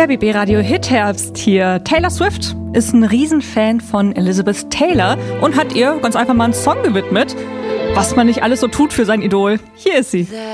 RBB Radio Hit-Herbst hier. Taylor Swift ist ein Riesenfan von Elizabeth Taylor und hat ihr ganz einfach mal einen Song gewidmet, was man nicht alles so tut für sein Idol. Hier ist sie.